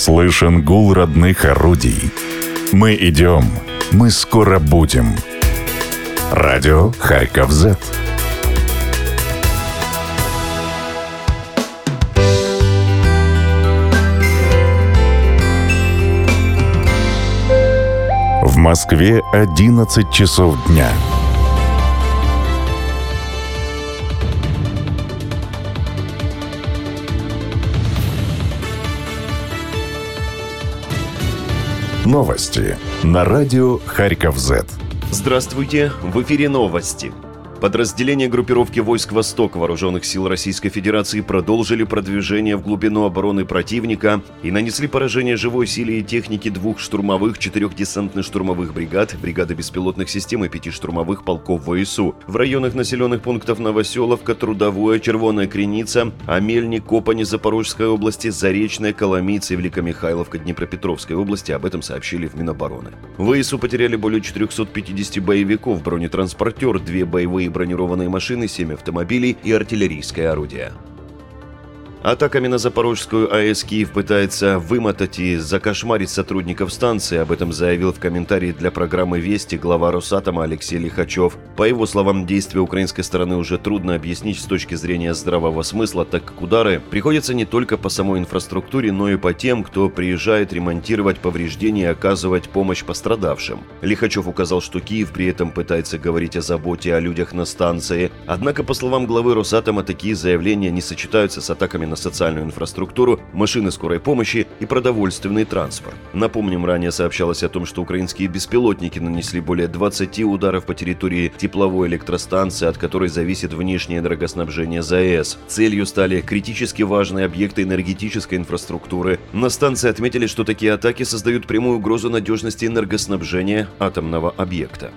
Слышен гул родных орудий. Мы идем, мы скоро будем. Радио Харьков-Z. В Москве 11 часов дня. Новости на радио Харьков-Z. Здравствуйте, в эфире новости. Подразделения группировки войск «Восток» Вооруженных сил Российской Федерации продолжили продвижение в глубину обороны противника и нанесли поражение живой силе и технике 2 штурмовых, 4 десантно-штурмовых бригад, бригады беспилотных систем и 5 штурмовых полков ВСУ в районах населенных пунктов Новоселовка, Трудовое, Червоная Криница, Амельни, Копани Запорожской области, Заречная, Коломийцы и Великомихайловка Днепропетровской области. Об этом сообщили в Минобороны. ВСУ потеряли более 450 боевиков, бронетранспортер, 2 боевые бронированные машины, 7 автомобилей и артиллерийское орудие. Атаками на Запорожскую АЭС Киев пытается вымотать и закошмарить сотрудников станции. Об этом заявил в комментарии для программы «Вести» глава Росатома Алексей Лихачев. По его словам, действия украинской стороны уже трудно объяснить с точки зрения здравого смысла, так как удары приходятся не только по самой инфраструктуре, но и по тем, кто приезжает ремонтировать повреждения и оказывать помощь пострадавшим. Лихачев указал, что Киев при этом пытается говорить о заботе о людях на станции. Однако, по словам главы Росатома, такие заявления не сочетаются с атаками на социальную инфраструктуру, машины скорой помощи и продовольственный транспорт. Напомним, ранее сообщалось о том, что украинские беспилотники нанесли более 20 ударов по территории тепловой электростанции, от которой зависит внешнее энергоснабжение ЗАЭС. Целью стали критически важные объекты энергетической инфраструктуры. На станции отметили, что такие атаки создают прямую угрозу надежности энергоснабжения атомного объекта.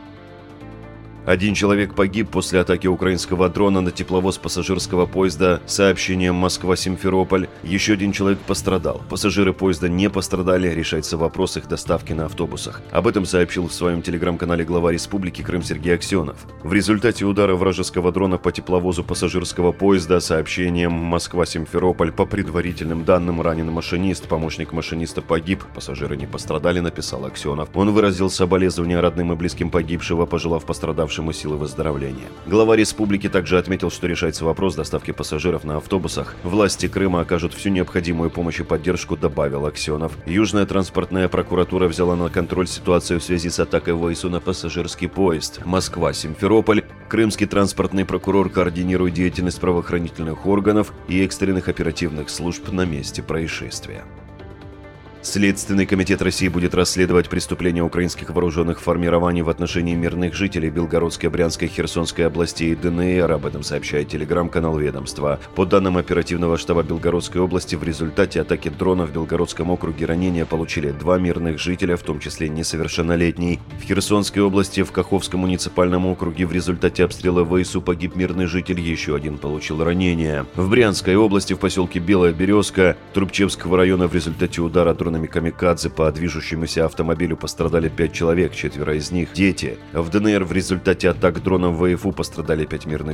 1 человек погиб после атаки украинского дрона на тепловоз пассажирского поезда с сообщением Москва-Симферополь. Еще 1 человек пострадал. Пассажиры поезда не пострадали, решается вопрос их доставки на автобусах. Об этом сообщил в своем телеграм-канале глава Республики Крым Сергей Аксенов. В результате удара вражеского дрона по тепловозу пассажирского поезда с сообщением Москва-Симферополь, по предварительным данным, ранен машинист, помощник машиниста погиб, пассажиры не пострадали, написал Аксенов. Он выразил соболезнования родным и близким погибшего, пожелав пострадавшим силы выздоровления. Глава республики также отметил, что решается вопрос доставки пассажиров на автобусах. Власти Крыма окажут всю необходимую помощь и поддержку, добавил Аксенов. Южная транспортная прокуратура взяла на контроль ситуацию в связи с атакой ВСУ на пассажирский поезд Москва-Симферополь. Крымский транспортный прокурор координирует деятельность правоохранительных органов и экстренных оперативных служб на месте происшествия. Следственный комитет России будет расследовать преступления украинских вооруженных формирований в отношении мирных жителей Белгородской, Брянской, Херсонской областей и ДНР. Об этом сообщает телеграм-канал ведомства. По данным оперативного штаба Белгородской области, в результате атаки дрона в Белгородском округе ранения получили 2 мирных жителя, в том числе несовершеннолетний. В Херсонской области, в Каховском муниципальном округе, в результате обстрела ВСУ погиб мирный житель, еще 1 получил ранение. В Брянской области, в поселке Белая Березка Трубчевского района, в результате удара дрона камикадзе по движущемуся автомобилю пострадали 5 человек, 4 из них – дети. В ДНР в результате атак дроном ВФУ пострадали 5 мирных